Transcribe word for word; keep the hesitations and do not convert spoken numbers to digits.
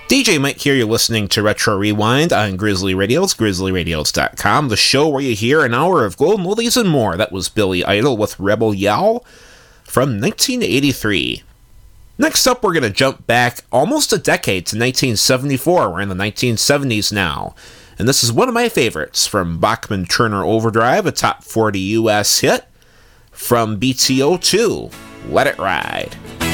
D J Mike here, you're listening to Retro Rewind on Grizzly Radios, grizzly radios dot com, the show where you hear an hour of golden oldies and more. That was Billy Idol with Rebel Yell from nineteen eighty-three. Next up, we're going to jump back almost a decade to nineteen seventy-four. We're in the nineteen seventies now. And this is one of my favorites from Bachman Turner Overdrive, a top forty U S hit from B T O two, Let It Ride.